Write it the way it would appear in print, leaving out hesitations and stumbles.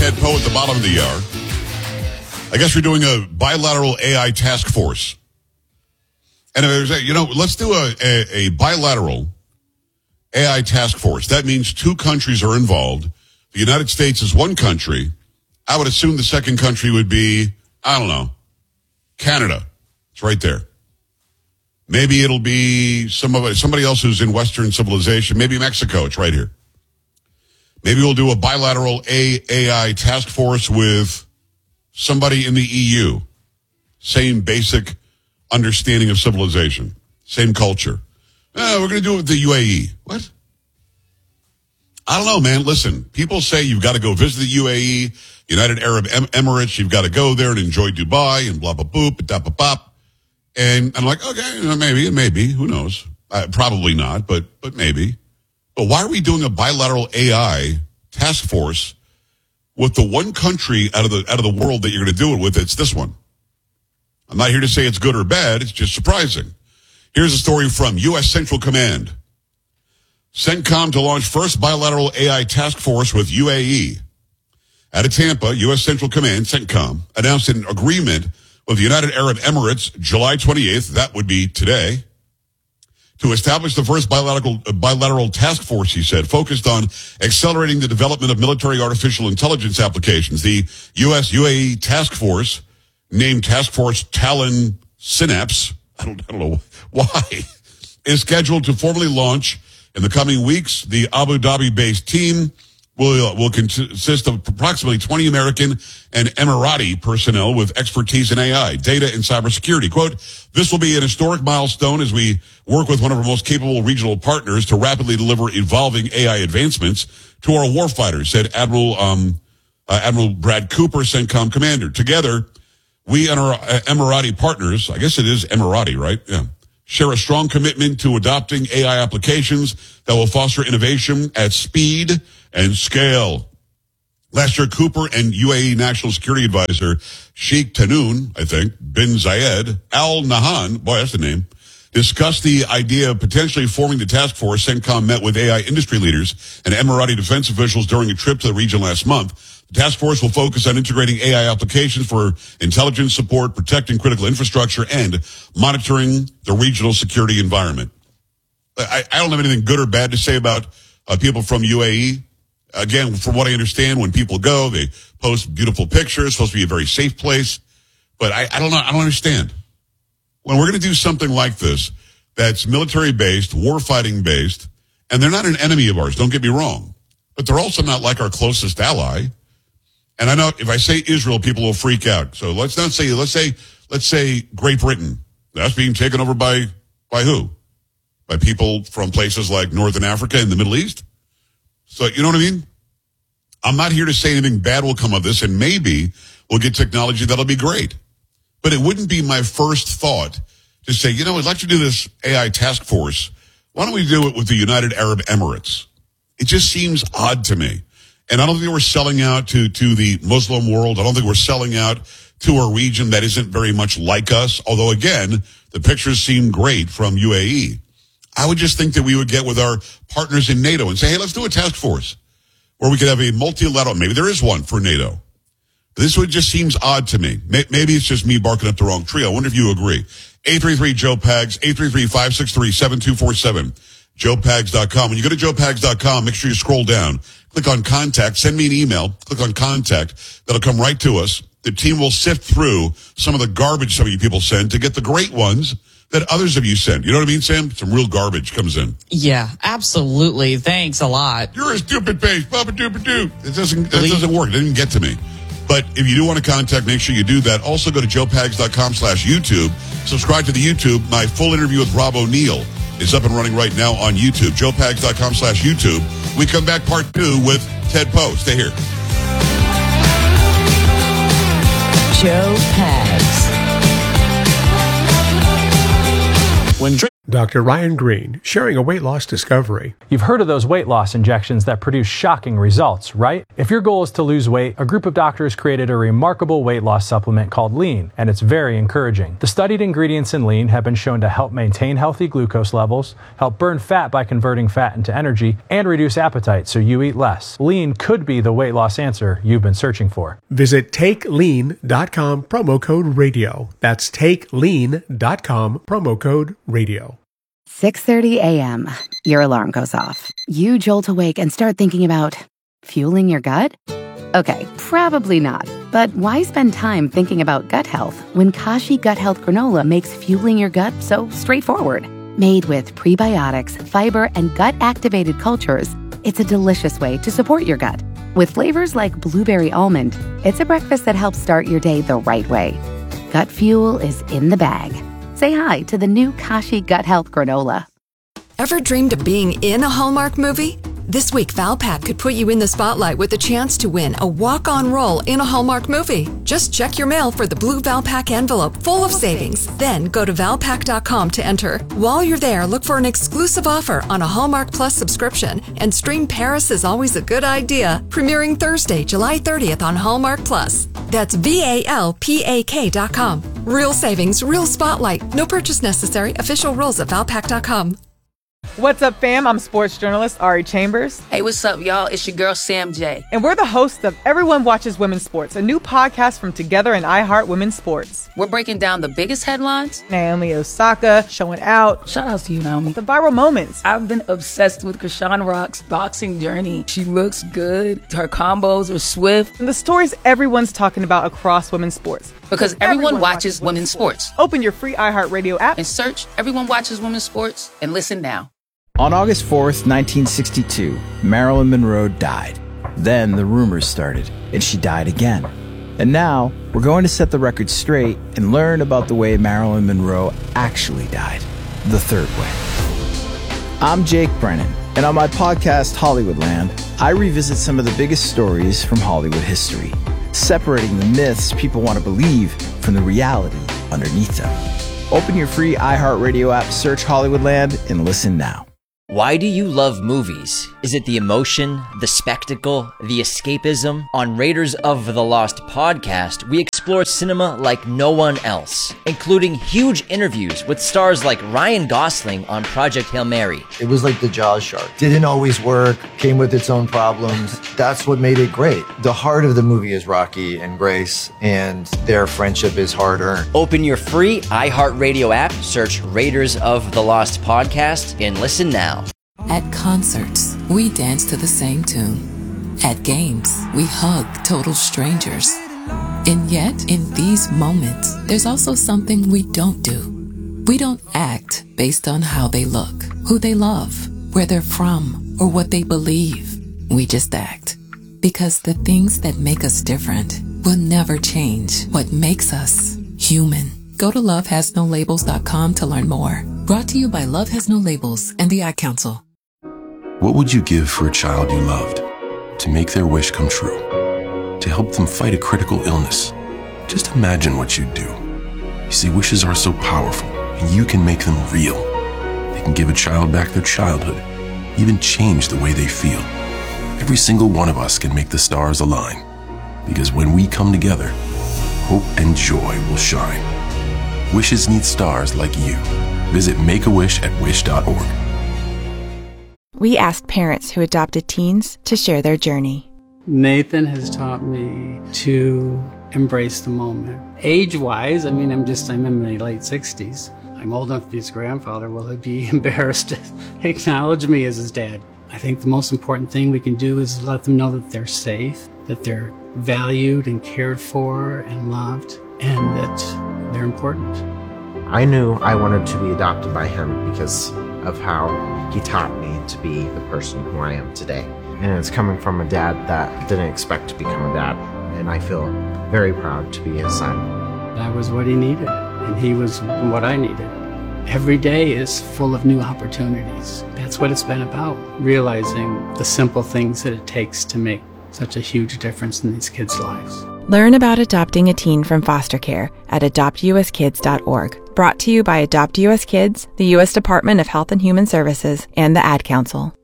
Ted Poe at the bottom of the hour. I guess we're doing a bilateral AI task force. And let's do a bilateral AI task force. That means two countries are involved. The United States is one country. I would assume the second country would be, I don't know, Canada. It's right there. Maybe it'll be somebody else who's in Western civilization. Maybe Mexico. It's right here. Maybe we'll do a bilateral AI task force with somebody in the EU. Same basic understanding of civilization. Same culture. We're going to do it with the UAE. What? I don't know, man. Listen, people say you've got to go visit the UAE, United Arab Emirates. You've got to go there and enjoy Dubai and blah, blah, boop, da, ba, bop. And I'm like, okay, maybe. Who knows? Probably not, but maybe. But why are we doing a bilateral AI task force with the one country out of the world that you're going to do it with? It's this one. I'm not here to say it's good or bad. It's just surprising. Here's a story from U.S. Central Command. CENTCOM to launch first bilateral AI task force with UAE. Out of Tampa, U.S. Central Command, CENTCOM, announced an agreement with the United Arab Emirates July 28th, that would be today, to establish the first bilateral task force, he said, focused on accelerating the development of military artificial intelligence applications. The U.S.-UAE task force, named Task Force Talon Synapse, I don't know why, is scheduled to formally launch in the coming weeks. The Abu Dhabi-based team will consist of approximately 20 American and Emirati personnel with expertise in AI, data, and cybersecurity. Quote, this will be an historic milestone as we work with one of our most capable regional partners to rapidly deliver evolving AI advancements to our warfighters, said Admiral Brad Cooper, CENTCOM commander. Together, we and our Emirati partners, I guess it is Emirati, right? Yeah. Share a strong commitment to adopting AI applications that will foster innovation at speed and scale. Last year, Cooper and UAE National Security Advisor Sheikh Tahnoon, bin Zayed Al Nahyan, boy, that's the name, discussed the idea of potentially forming the task force. CENTCOM met with AI industry leaders and Emirati defense officials during a trip to the region last month. The task force will focus on integrating AI applications for intelligence support, protecting critical infrastructure, and monitoring the regional security environment. I don't have anything good or bad to say about people from UAE. Again, from what I understand, when people go, they post beautiful pictures. It's supposed to be a very safe place. But I don't know. I don't understand. When we're going to do something like this, that's military-based, war-fighting-based, and they're not an enemy of ours, don't get me wrong. But they're also not like our closest ally. And I know if I say Israel, people will freak out. So let's say Great Britain. That's being taken over by who? By people from places like Northern Africa and the Middle East? So, you know what I mean? I'm not here to say anything bad will come of this, and maybe we'll get technology that'll be great. But it wouldn't be my first thought to say, I'd like to do this AI task force. Why don't we do it with the United Arab Emirates? It just seems odd to me. And I don't think we're selling out to the Muslim world. I don't think we're selling out to a region that isn't very much like us. Although, again, the pictures seem great from UAE. I would just think that we would get with our partners in NATO and say, hey, let's do a task force where we could have a multilateral, maybe there is one for NATO. This would just seems odd to me. Maybe it's just me barking up the wrong tree. I wonder if you agree. 833-JOE-PAGS, 833-563-7247, joepags.com. When you go to joepags.com, make sure you scroll down. Click on contact, send me an email, click on contact. That'll come right to us. The team will sift through some of the garbage some of you people send to get the great ones that others of you send. You know what I mean, Sam? Some real garbage comes in. Yeah, absolutely. Thanks a lot. You're a stupid face. Baba doop doo. That doesn't work. It didn't get to me. But if you do want to contact, make sure you do that. Also go to joepags.com/YouTube. Subscribe to the YouTube. My full interview with Rob O'Neill is up and running right now on YouTube. joepags.com/YouTube. We come back part 2 with Ted Poe. Stay here. Joe Pags. When Dr. Ryan Green, sharing a weight loss discovery. You've heard of those weight loss injections that produce shocking results, right? If your goal is to lose weight, a group of doctors created a remarkable weight loss supplement called Lean, and it's very encouraging. The studied ingredients in Lean have been shown to help maintain healthy glucose levels, help burn fat by converting fat into energy, and reduce appetite so you eat less. Lean could be the weight loss answer you've been searching for. Visit TakeLean.com, promo code radio. That's TakeLean.com, promo code radio. 6:30 a.m. Your alarm goes off. You jolt awake and start thinking about fueling your gut? Okay, probably not. But why spend time thinking about gut health when Kashi Gut Health Granola makes fueling your gut so straightforward? Made with prebiotics, fiber, and gut-activated cultures, it's a delicious way to support your gut. With flavors like blueberry almond, it's a breakfast that helps start your day the right way. Gut fuel is in the bag. Say hi to the new Kashi Gut Health Granola. Ever dreamed of being in a Hallmark movie? This week, Valpak could put you in the spotlight with a chance to win a walk-on role in a Hallmark movie. Just check your mail for the blue Valpak envelope full of savings. Then go to Valpak.com to enter. While you're there, look for an exclusive offer on a Hallmark Plus subscription and stream Paris is Always a Good Idea, premiering Thursday, July 30th on Hallmark Plus. That's VALPAK.com. Real savings, real spotlight. No purchase necessary. Official rules at Valpak.com. What's up, fam? I'm sports journalist Ari Chambers. Hey, what's up, y'all? It's your girl, Sam J. And we're the hosts of Everyone Watches Women's Sports, a new podcast from Together and iHeart Women's Sports. We're breaking down the biggest headlines. Naomi Osaka showing out. Shout out to you, Naomi. The viral moments. I've been obsessed with Krishan Rock's boxing journey. She looks good. Her combos are swift. And the stories everyone's talking about across women's sports. Because everyone watches women's sports. Open your free iHeartRadio app and search Everyone Watches Women's Sports and listen now. On August 4th, 1962, Marilyn Monroe died. Then the rumors started, and she died again. And now, we're going to set the record straight and learn about the way Marilyn Monroe actually died, the third way. I'm Jake Brennan, and on my podcast, Hollywoodland, I revisit some of the biggest stories from Hollywood history, separating the myths people want to believe from the reality underneath them. Open your free iHeartRadio app, search Hollywoodland, and listen now. Why do you love movies? Is it the emotion, the spectacle, the escapism? On Raiders of the Lost podcast, we explore cinema like no one else, including huge interviews with stars like Ryan Gosling on Project Hail Mary. It was like the Jaws shark. Didn't always work, came with its own problems. That's what made it great. The heart of the movie is Rocky and Grace, and their friendship is hard-earned. Open your free iHeartRadio app, search Raiders of the Lost podcast, and listen now. At concerts, we dance to the same tune. At games, we hug total strangers. And yet, in these moments, there's also something we don't do. We don't act based on how they look, who they love, where they're from, or what they believe. We just act. Because the things that make us different will never change what makes us human. Go to lovehasnolabels.com to learn more. Brought to you by Love Has No Labels and the Ad Council. What would you give for a child you loved? To make their wish come true? To help them fight a critical illness? Just imagine what you'd do. You see, wishes are so powerful, and you can make them real. They can give a child back their childhood, even change the way they feel. Every single one of us can make the stars align. Because when we come together, hope and joy will shine. Wishes need stars like you. Visit Make-A-Wish at wish.org. We asked parents who adopted teens to share their journey. Nathan has taught me to embrace the moment. Age-wise, I'm in my late 60s. I'm old enough to be his grandfather. Will he be embarrassed to acknowledge me as his dad? I think the most important thing we can do is let them know that they're safe, that they're valued and cared for and loved, and that they're important. I knew I wanted to be adopted by him because of how he taught me to be the person who I am today. And it's coming from a dad that didn't expect to become a dad, and I feel very proud to be his son. I was what he needed, and he was what I needed. Every day is full of new opportunities. That's what it's been about, realizing the simple things that it takes to make such a huge difference in these kids' lives. Learn about adopting a teen from foster care at adoptuskids.org. Brought to you by Adopt US Kids, the U.S. Department of Health and Human Services, and the Ad Council.